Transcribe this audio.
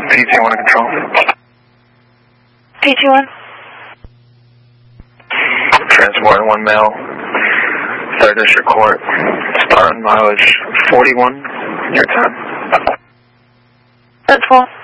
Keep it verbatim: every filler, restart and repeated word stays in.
P T one control. P T one. Transporting one male. Third District Court. Starting mileage forty-one. Your time. That's cool.